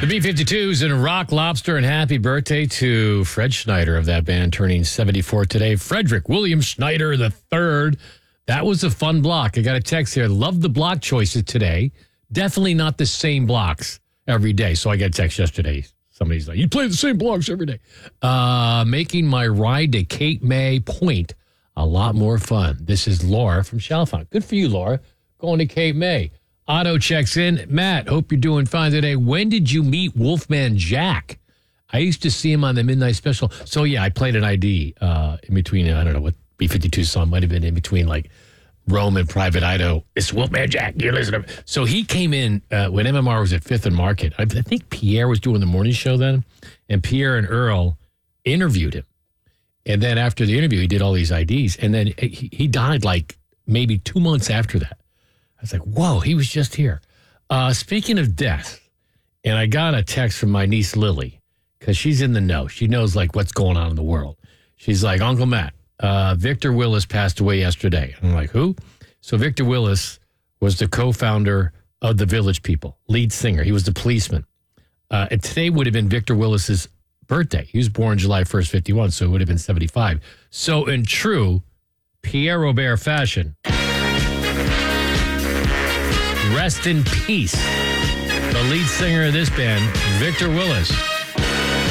The B-52s and Rock Lobster, and happy birthday to Fred Schneider of that band, turning 74 today. Frederick William Schneider III. That was a fun block. I got a text here. Love the block choices today. Definitely not the same blocks every day. So I got a text yesterday. Somebody's like, you play the same blocks every day. Making my ride to Cape May Point a lot more fun. This is Laura from Chalfont. Good for you, Laura. Going to Cape May. Otto checks in. Matt, hope you're doing fine today. When did you meet Wolfman Jack? I used to see him on the Midnight Special. So, yeah, I played an ID in between, I don't know what B-52 song might have been in between, like Rome and Private Idaho. It's Wolfman Jack. You listen to him. So he came in when MMR was at 5th and Market. I think Pierre was doing the morning show then, and Pierre and Earl interviewed him. And then after the interview, he did all these IDs. And then he died like maybe 2 months after that. I was like, whoa, he was just here. Speaking of death, and I got a text from my niece Lily, because she's in the know. She knows like what's going on in the world. She's like, Uncle Matt, Victor Willis passed away yesterday. I'm like, who? So Victor Willis was the co-founder of the Village People, lead singer. He was the policeman. And today would have been Victor Willis's birthday. He was born July 1st, 51, so it would have been 75. So in true Pierre Robert fashion, rest in peace, the lead singer of this band, Victor Willis.